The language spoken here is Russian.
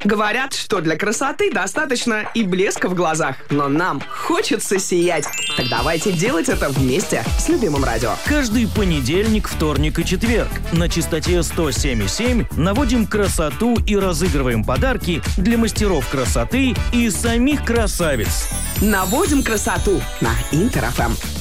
Говорят, что для красоты достаточно и блеска в глазах, но нам хочется сиять. Так давайте делать это вместе с любимым радио. Каждый понедельник, вторник и четверг на частоте 107,7 наводим красоту и разыгрываем подарки для мастеров красоты и самих красавиц. Наводим красоту на Интер ФМ.